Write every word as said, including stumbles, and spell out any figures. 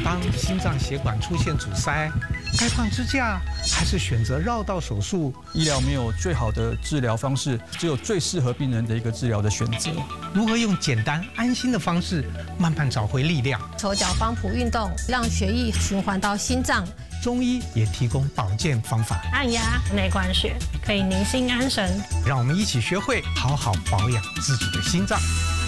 当心脏血管出现阻塞，该放支架还是选择绕道手术？ 医疗没有最好的治疗方式，只有最适合病人的一个治疗的选择。 如何用简单安心的方式，慢慢找回力量？ 手脚帮浦运动，让血液循环到心脏。 中医也提供保健方法， 按压内关穴，可以宁心安神。 让我们一起学会好好保养自己的心脏。